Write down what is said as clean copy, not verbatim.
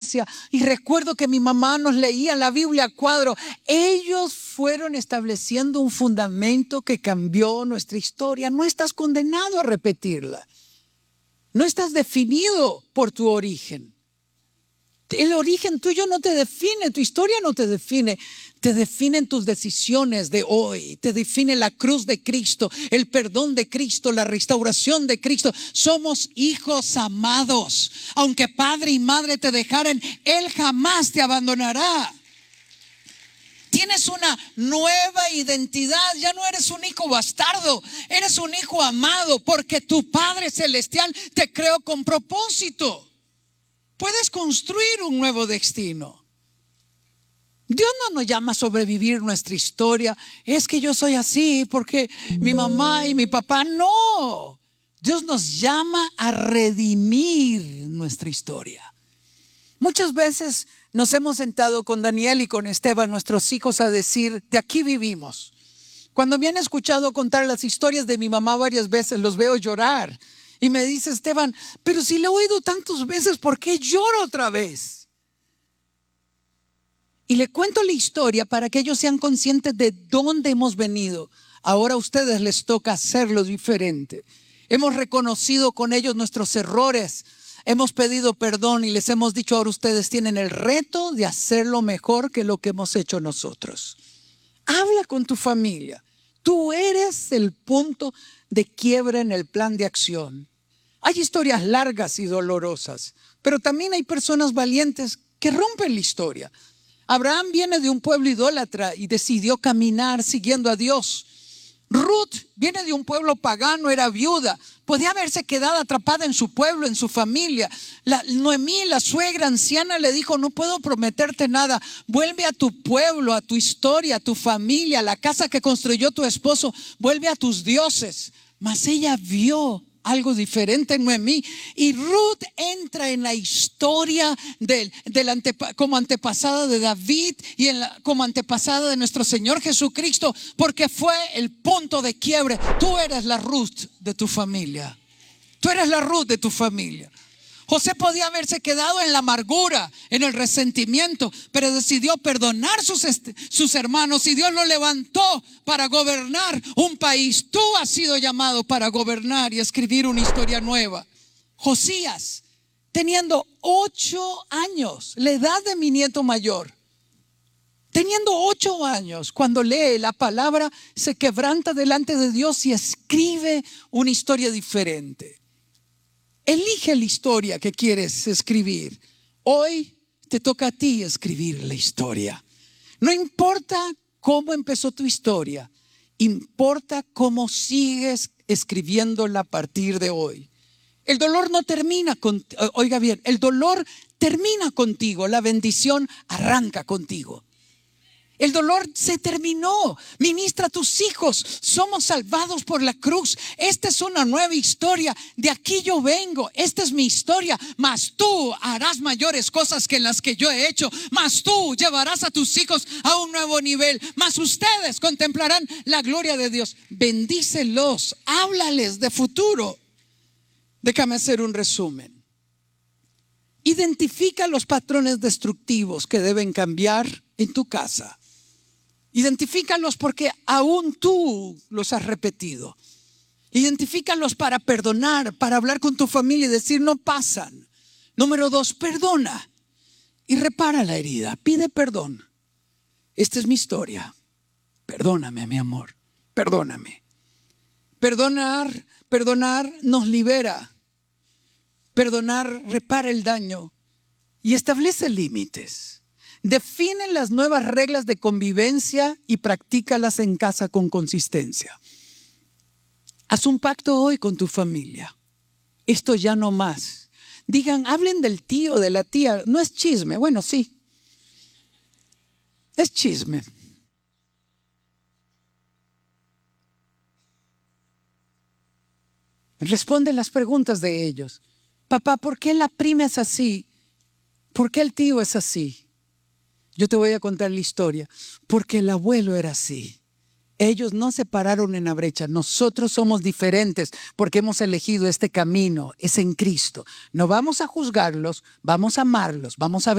iglesia y recuerdo que mi mamá nos leía la Biblia a cuadro. Ellos fueron estableciendo un fundamento que cambió nuestra historia. No estás condenado a repetirla. No estás definido por tu origen. El origen tuyo no te define, tu historia no te define. Te definen tus decisiones de hoy, te define la cruz de Cristo, el perdón de Cristo, la restauración de Cristo. Somos hijos amados. Aunque padre y madre te dejaren, Él jamás te abandonará. Tienes una nueva identidad, ya no eres un hijo bastardo, eres un hijo amado porque tu Padre Celestial te creó con propósito. Puedes construir un nuevo destino. Dios no nos llama a sobrevivir nuestra historia. Es que yo soy así porque mi mamá y mi papá. No. Dios nos llama a redimir nuestra historia. Muchas veces nos hemos sentado con Daniel y con Esteban, nuestros hijos, a decir, de aquí vivimos. Cuando me han escuchado contar las historias de mi mamá varias veces, los veo llorar. Y me dice Esteban, pero si le he oído tantas veces, ¿por qué lloro otra vez? Y le cuento la historia para que ellos sean conscientes de dónde hemos venido. Ahora a ustedes les toca hacerlo diferente. Hemos reconocido con ellos nuestros errores. Hemos pedido perdón y les hemos dicho, ahora ustedes tienen el reto de hacerlo mejor que lo que hemos hecho nosotros. Habla con tu familia. Tú eres el punto de quiebra en el plan de acción. Hay historias largas y dolorosas, pero también hay personas valientes que rompen la historia. Abraham viene de un pueblo idólatra y decidió caminar siguiendo a Dios. Ruth viene de un pueblo pagano, era viuda. Podía haberse quedado atrapada en su pueblo, en su familia. Noemí, la suegra anciana, le dijo, no puedo prometerte nada. Vuelve a tu pueblo, a tu historia, a tu familia, a la casa que construyó tu esposo. Vuelve a tus dioses. Mas ella vio algo diferente en Noemí. Y Ruth entra en la historia como antepasada de David y como antepasada de nuestro Señor Jesucristo, porque fue el punto de quiebre. Tú eres la Ruth de tu familia. Tú eres la Ruth de tu familia. José podía haberse quedado en la amargura, en el resentimiento, pero decidió perdonar sus hermanos y Dios lo levantó para gobernar un país. Tú has sido llamado para gobernar y escribir una historia nueva. Josías, teniendo 8 años, la edad de mi nieto mayor, teniendo 8 años, cuando lee la palabra, se quebranta delante de Dios y escribe una historia diferente. Elige la historia que quieres escribir. Hoy te toca a ti escribir la historia. No importa cómo empezó tu historia, importa cómo sigues escribiéndola a partir de hoy. El dolor no termina oiga bien, el dolor termina contigo, la bendición arranca contigo. El dolor se terminó. Ministra a tus hijos. Somos salvados por la cruz. Esta es una nueva historia. De aquí yo vengo. Esta es mi historia. Mas tú harás mayores cosas que las que yo he hecho. Mas tú llevarás a tus hijos a un nuevo nivel. Mas ustedes contemplarán la gloria de Dios. Bendícelos. Háblales de futuro. Déjame hacer un resumen. Identifica los patrones destructivos que deben cambiar en tu casa. Identifícalos porque aún tú los has repetido. Identifícalos para perdonar, para hablar con tu familia y decir no pasan. Número 2, perdona y repara la herida. Pide perdón. Esta es mi historia. Perdóname, mi amor. Perdóname. Perdonar nos libera. Perdonar repara el daño y establece límites. Define las nuevas reglas de convivencia y practícalas en casa con consistencia. Haz un pacto hoy con tu familia. Esto ya no más. Hablen del tío, de la tía. No es chisme. Bueno, sí. Es chisme. Responde las preguntas de ellos. Papá, ¿por qué la prima es así? ¿Por qué el tío es así? Yo te voy a contar la historia. Porque el abuelo era así. Ellos no se pararon en la brecha. Nosotros somos diferentes porque hemos elegido este camino. Es en Cristo. No vamos a juzgarlos, vamos a amarlos, vamos a